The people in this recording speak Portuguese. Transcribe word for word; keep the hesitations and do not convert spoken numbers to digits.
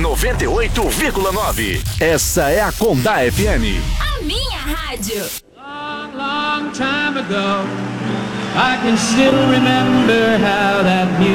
noventa e oito vírgula nove. Essa é a Condá F M. A minha rádio. Long, long time ago, I can still remember how that music